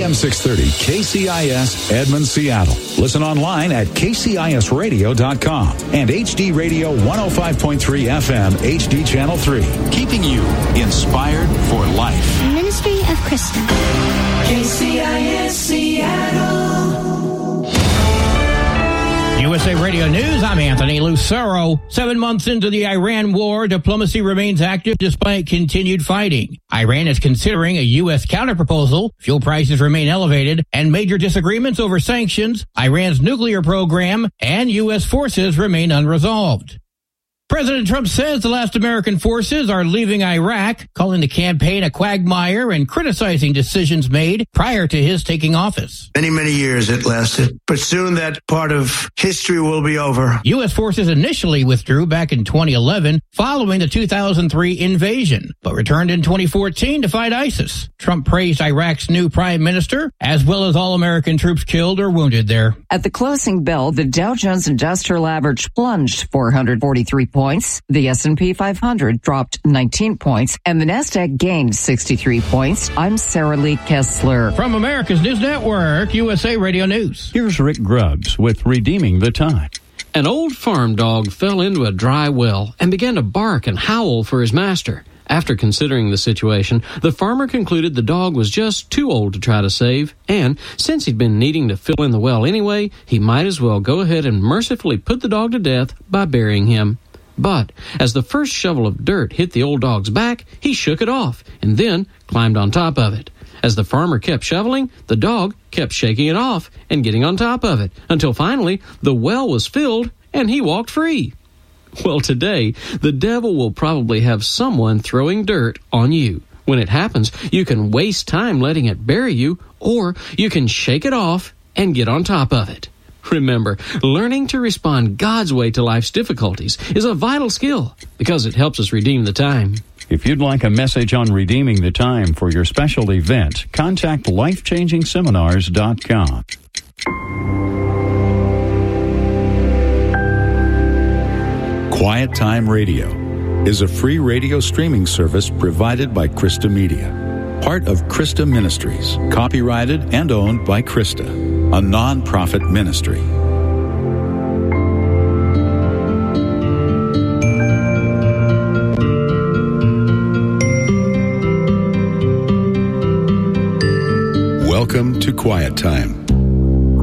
AM 630 KCIS Edmond, Seattle. Listen online at kcisradio.com and HD Radio 105.3 FM HD Channel 3. Keeping you inspired for life. Ministry of Krista. KCIS Seattle. USA Radio News, I'm Anthony Lucero. 7 months into the Iran war, diplomacy remains active despite continued fighting. Iran is considering a U.S. counterproposal, fuel prices remain elevated, and major disagreements over sanctions, Iran's nuclear program, and U.S. forces remain unresolved. President Trump says the last American forces are leaving Iraq, calling the campaign a quagmire and criticizing decisions made prior to his taking office. Many years it lasted, but soon that part of history will be over. U.S. forces initially withdrew back in 2011 following the 2003 invasion, but returned in 2014 to fight ISIS. Trump praised Iraq's new prime minister, as well as all American troops killed or wounded there. At the closing bell, the Dow Jones Industrial Average plunged 443 points. The S&P 500 dropped 19 points, and the Nasdaq gained 63 points. I'm Sarah Lee Kessler. From America's News Network, USA Radio News. Here's Rick Grubbs with Redeeming the Time. An old farm dog fell into a dry well and began to bark and howl for his master. After considering the situation, the farmer concluded the dog was just too old to try to save, and since he'd been needing to fill in the well anyway, he might as well go ahead and mercifully put the dog to death by burying him. But as the first shovel of dirt hit the old dog's back, he shook it off and then climbed on top of it. As the farmer kept shoveling, the dog kept shaking it off and getting on top of it, until finally the well was filled and he walked free. Well, today, the devil will probably have someone throwing dirt on you. When it happens, you can waste time letting it bury you, or you can shake it off and get on top of it. Remember, learning to respond God's way to life's difficulties is a vital skill because it helps us redeem the time. If you'd like a message on redeeming the time for your special event, contact lifechangingseminars.com. Quiet Time Radio is a free radio streaming service provided by Krista Media, part of Krista Ministries, copyrighted and owned by Krista, a non-profit ministry. Welcome to Quiet Time.